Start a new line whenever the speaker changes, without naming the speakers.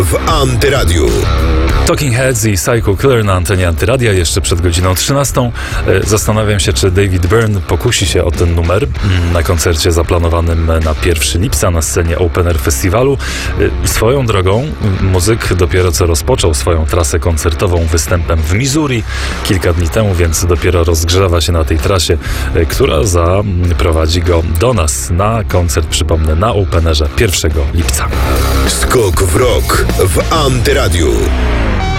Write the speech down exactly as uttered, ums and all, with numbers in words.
w Antyradiu.
Talking Heads i Psycho Killer na antenie Antyradia jeszcze przed godziną trzynastą. Zastanawiam się, czy David Byrne pokusi się o ten numer na koncercie zaplanowanym na pierwszego lipca na scenie Open Air Festiwalu. Swoją drogą muzyk dopiero co rozpoczął swoją trasę koncertową występem w Missouri kilka dni temu, więc dopiero rozgrzewa się na tej trasie, która zaprowadzi go do nas na koncert, przypomnę, na Open Airze pierwszego lipca.
Skok w rok w Antyradiu.